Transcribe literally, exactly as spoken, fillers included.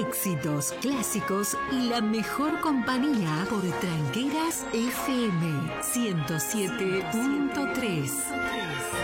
Éxitos, clásicos y la mejor compañía por Tranqueras F M ciento siete punto tres.